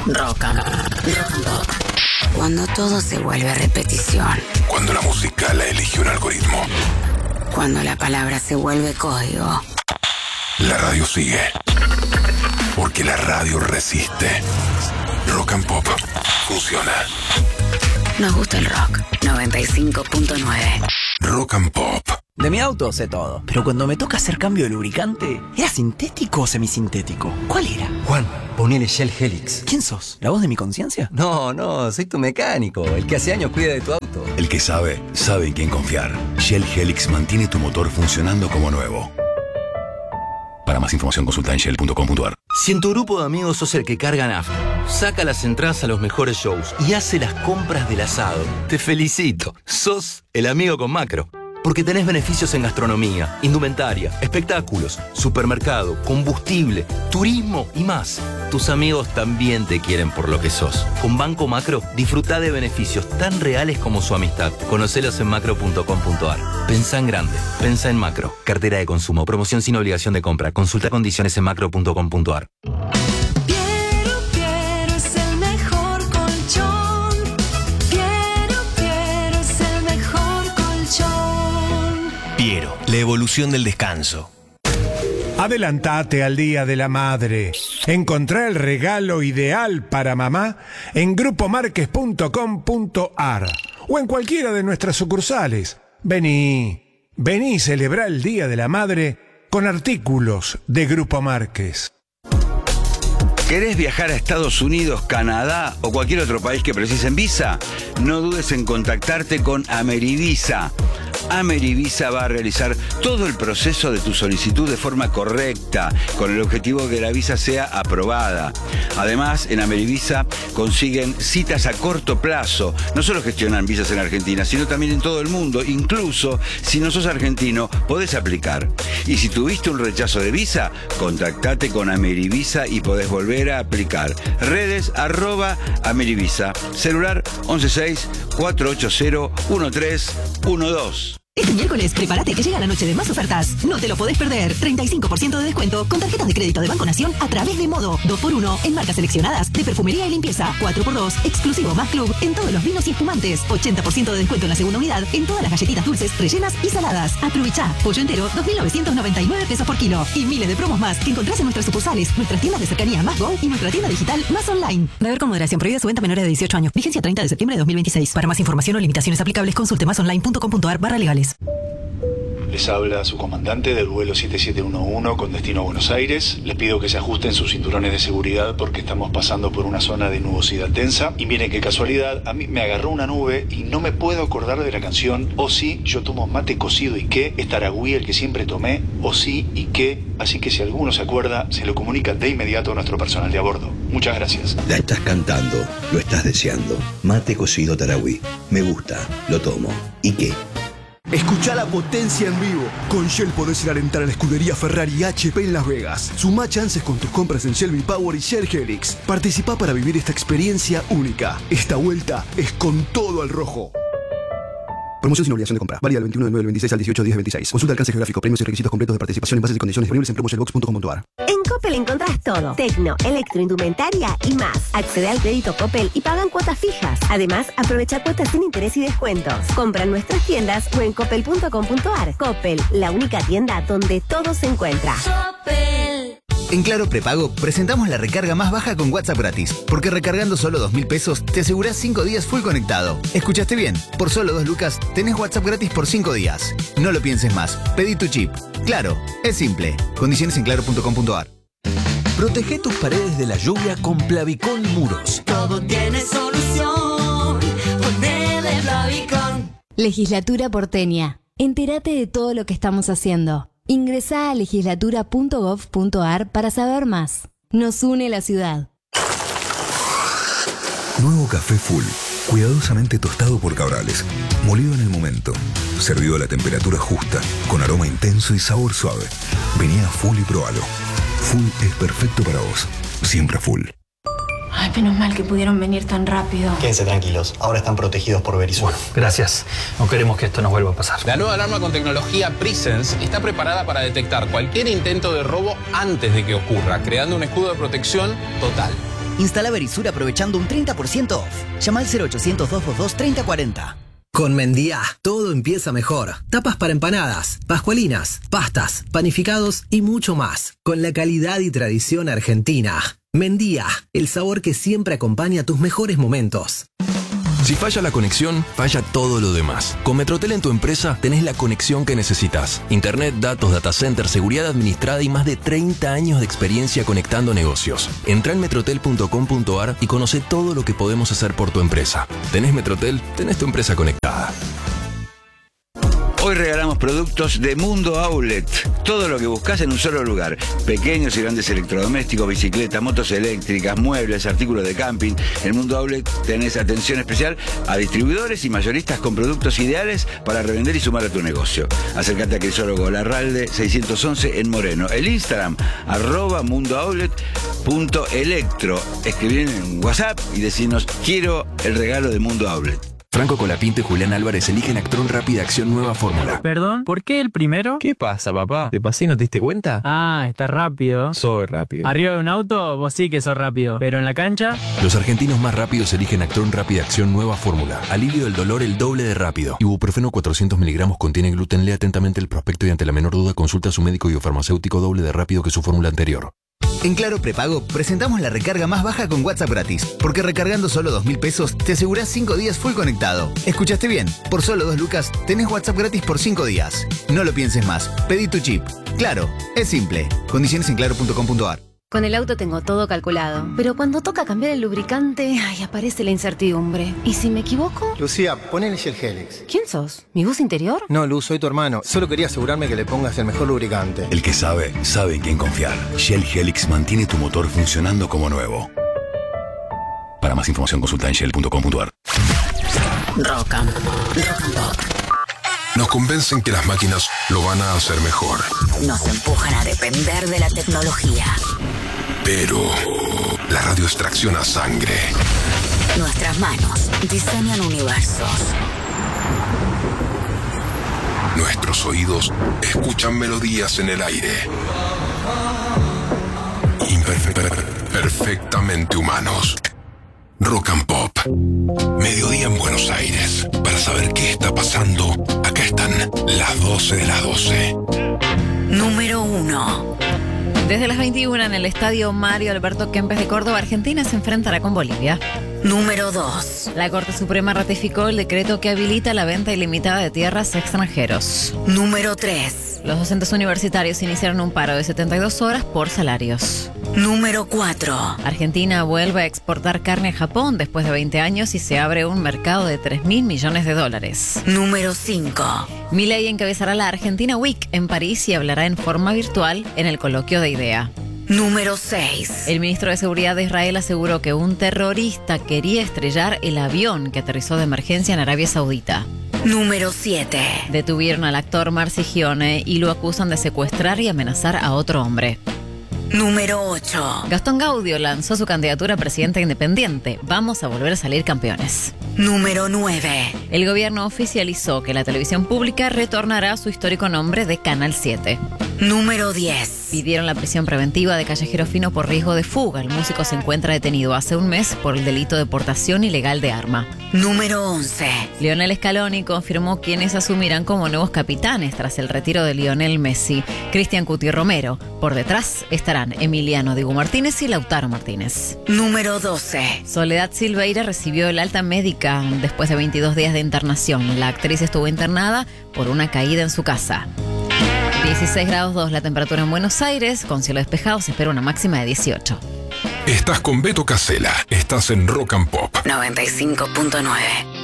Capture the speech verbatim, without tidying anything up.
Rock and, rock and Pop. Cuando todo se vuelve repetición. Cuando la música la elige un algoritmo. Cuando la palabra se vuelve código. La radio sigue. Porque la radio resiste. Rock and Pop funciona. Nos gusta el rock. noventa y cinco punto nueve. Rock and Pop. De mi auto sé todo, pero cuando me toca hacer cambio de lubricante, ¿era sintético o semisintético? ¿Cuál era? Juan, ponele Shell Helix. ¿Quién sos? ¿La voz de mi conciencia? No, no, soy tu mecánico, el que hace años cuida de tu auto. El que sabe, sabe en quién confiar. Shell Helix mantiene tu motor funcionando como nuevo. Para más información consulta en shell punto com punto a r. Si en tu grupo de amigos sos el que carga nafta, saca las entradas a los mejores shows y hace las compras del asado, te felicito. Sos el amigo con Macro. Porque tenés beneficios en gastronomía, indumentaria, espectáculos, supermercado, combustible, turismo y más. Tus amigos también te quieren por lo que sos. Con Banco Macro, disfruta de beneficios tan reales como su amistad. Conocelos en macro punto com punto a r. Pensá en grande. Pensá en Macro. Cartera de consumo. Promoción sin obligación de compra. Consulta condiciones en macro punto com punto a r. Piero, la evolución del descanso. Adelantate al Día de la Madre. Encontrá el regalo ideal para mamá en grupo marques punto com punto a r o en cualquiera de nuestras sucursales. Vení, vení y celebra el Día de la Madre con artículos de Grupo Márquez. ¿Querés viajar a Estados Unidos, Canadá o cualquier otro país que precisen visa? No dudes en contactarte con Amerivisa. Amerivisa va a realizar todo el proceso de tu solicitud de forma correcta, con el objetivo de que la visa sea aprobada. Además, en Amerivisa consiguen citas a corto plazo. No solo gestionan visas en Argentina, sino también en todo el mundo. Incluso, si no sos argentino, podés aplicar. Y si tuviste un rechazo de visa, contactate con Amerivisa y podés volver a aplicar. Redes arroba Amerivisa. Celular once seis, cuatro ocho cero, uno tres uno dos. Este miércoles, prepárate que llega la noche de más ofertas. No te lo podés perder. treinta y cinco por ciento de descuento con tarjetas de crédito de Banco Nación a través de Modo. dos por uno en marcas seleccionadas de perfumería y limpieza. cuatro por dos, exclusivo más club en todos los vinos y espumantes. ochenta por ciento de descuento en la segunda unidad en todas las galletitas dulces, rellenas y saladas. Aprovechá. Pollo entero, dos mil novecientos noventa y nueve pesos por kilo. Y miles de promos más que encontrás en nuestras sucursales, nuestras tiendas de cercanía Más Go y nuestra tienda digital Más Online. Beber con moderación. Prohibida su venta a menores de dieciocho años. Vigencia treinta de septiembre de dos mil veintiséis. Para más información o limitaciones aplicables, consulte más online punto com punto a r barra legales. Les habla su comandante del vuelo siete siete uno uno con destino a Buenos Aires. Les pido que se ajusten sus cinturones de seguridad porque estamos pasando por una zona de nubosidad densa. Y miren qué casualidad, a mí me agarró una nube y no me puedo acordar de la canción O sí, yo tomo mate cocido y qué, es Taragüí el que siempre tomé, O sí y qué. Así que si alguno se acuerda, se lo comunica de inmediato a nuestro personal de a bordo. Muchas gracias. La estás cantando, lo estás deseando. Mate cocido Taragüí. Me gusta, lo tomo. ¿Y qué? Escuchá la potencia en vivo. Con Shell podés ir a alentar a la escudería Ferrari y H P en Las Vegas. Sumá chances con tus compras en Shell V-Power y Shell Helix. Participá para vivir esta experiencia única. Esta vuelta es con todo al rojo. Promoción sin obligación de compra. Válida del veintiuno de nueve del veintiséis al dieciocho de diez del veintiséis. Consulta alcance geográfico, premios y requisitos completos de participación en bases y condiciones disponibles en promo shellbox punto com punto a r. En Coppel encontrás todo. Tecno, electroindumentaria y más. Accede al crédito Coppel y pagan cuotas fijas. Además, aprovecha cuotas sin interés y descuentos. Compra en nuestras tiendas o en coppel punto com punto a r. Coppel, la única tienda donde todo se encuentra. Coppel. En Claro Prepago presentamos la recarga más baja con WhatsApp gratis, porque recargando solo dos mil pesos te asegurás cinco días full conectado. ¿Escuchaste bien? Por solo dos lucas tenés WhatsApp gratis por cinco días. No lo pienses más, pedí tu chip. Claro, es simple. Condiciones en claro punto com punto a r. Protege tus paredes de la lluvia con Plavicón Muros. Todo tiene solución. Ponele Plavicón. Legislatura porteña. Entérate de todo lo que estamos haciendo. Ingresá a legislatura punto gov punto a r para saber más. Nos une la ciudad. Nuevo café Full, cuidadosamente tostado por Cabrales, molido en el momento, servido a la temperatura justa, con aroma intenso y sabor suave. Vení a Full y probalo. Full es perfecto para vos, siempre Full. Ay, menos mal que pudieron venir tan rápido. Quédense tranquilos, ahora están protegidos por Verisur. Bueno, gracias. No queremos que esto nos vuelva a pasar. La nueva alarma con tecnología Presence está preparada para detectar cualquier intento de robo antes de que ocurra, creando un escudo de protección total. Instala Verisur aprovechando un treinta por ciento off. Llama al cero ochocientos, doscientos veintidós, treinta cuarenta. Con Mendía, todo empieza mejor. Tapas para empanadas, pascualinas, pastas, panificados y mucho más. Con la calidad y tradición argentina. Mendía, el sabor que siempre acompaña tus mejores momentos. Si falla la conexión, falla todo lo demás. Con Metrotel en tu empresa tenés la conexión que necesitas. Internet, datos, data center, seguridad administrada y más de treinta años de experiencia conectando negocios. Entrá en metrotel punto com punto ar y conoce todo lo que podemos hacer por tu empresa. ¿Tenés Metrotel? Tenés tu empresa conectada. Hoy regalamos productos de Mundo Outlet. Todo lo que buscas en un solo lugar. Pequeños y grandes electrodomésticos, bicicletas, motos eléctricas, muebles, artículos de camping. En Mundo Outlet tenés atención especial a distribuidores y mayoristas con productos ideales para revender y sumar a tu negocio. Acércate a Crisólogo Larralde seiscientos once en Moreno. El Instagram, arroba mundooutlet.electro. Escribí en WhatsApp y decinos, quiero el regalo de Mundo Outlet. Franco Colapinto y Julián Álvarez eligen Actron Rápida Acción Nueva Fórmula. Perdón, ¿por qué el primero? ¿Qué pasa, papá? ¿Te pasé y no te diste cuenta? Ah, está rápido. Soy rápido. Arriba de un auto, vos sí que sos rápido. Pero en la cancha... Los argentinos más rápidos eligen Actron Rápida Acción Nueva Fórmula. Alivio del dolor el doble de rápido. Ibuprofeno cuatrocientos miligramos contiene gluten. Lea atentamente el prospecto y ante la menor duda consulta a su médico y o farmacéutico doble de rápido que su fórmula anterior. En Claro Prepago presentamos la recarga más baja con WhatsApp gratis, porque recargando solo dos mil pesos te asegurás cinco días full conectado. ¿Escuchaste bien? Por solo dos lucas tenés WhatsApp gratis por cinco días. No lo pienses más, pedí tu chip. Claro, es simple. Condiciones en claro punto com punto ar. Con el auto tengo todo calculado, pero cuando toca cambiar el lubricante, ay, aparece la incertidumbre. ¿Y si me equivoco? Lucía, ponele Shell Helix. ¿Quién sos? ¿Mi voz interior? No, Luz, soy tu hermano. Solo quería asegurarme que le pongas el mejor lubricante. El que sabe, sabe en quién confiar. Shell Helix mantiene tu motor funcionando como nuevo. Para más información consulta en shell punto com punto ar. Rock and Pop. Rock and Pop. Nos convencen que las máquinas lo van a hacer mejor. Nos empujan a depender de la tecnología. Pero la radio extracciona sangre. Nuestras manos diseñan universos. Nuestros oídos escuchan melodías en el aire. Imperfe- perfectamente humanos. Rock and Pop. Mediodía en Buenos Aires. Para saber qué está pasando, acá están las doce de las doce. Número uno. Desde las veintiuna en el estadio Mario Alberto Kempes de Córdoba, Argentina se enfrentará con Bolivia. Número dos. La Corte Suprema ratificó el decreto que habilita la venta ilimitada de tierras a extranjeros. Número tres. Los docentes universitarios iniciaron un paro de setenta y dos horas por salarios. Número cuatro. Argentina vuelve a exportar carne a Japón después de veinte años y se abre un mercado de tres mil millones de dólares. Número cinco. Milei encabezará la Argentina Week en París y hablará en forma virtual en el coloquio de IDEA. Número seis. El ministro de Seguridad de Israel aseguró que un terrorista quería estrellar el avión que aterrizó de emergencia en Arabia Saudita. Número siete. Detuvieron al actor Marci Gione y lo acusan de secuestrar y amenazar a otro hombre. Número ocho. Gastón Gaudio lanzó su candidatura a presidente independiente. Vamos a volver a salir campeones. Número nueve. El gobierno oficializó que la televisión pública retornará a su histórico nombre de Canal siete. Número diez. Pidieron la prisión preventiva de Callejero Fino por riesgo de fuga. El músico se encuentra detenido hace un mes por el delito de portación ilegal de arma. Número once. Lionel Scaloni confirmó quienes asumirán como nuevos capitanes tras el retiro de Lionel Messi. Cristian Cuti Romero. Por detrás estarán Emiliano Dibu Martínez y Lautaro Martínez. Número doce. Soledad Silveira recibió el alta médica después de veintidós días de internación. La actriz estuvo internada por una caída en su casa. dieciséis grados dos la temperatura en Buenos Aires, con cielo despejado se espera una máxima de dieciocho. Estás con Beto Casella, estás en Rock and Pop. noventa y cinco punto nueve.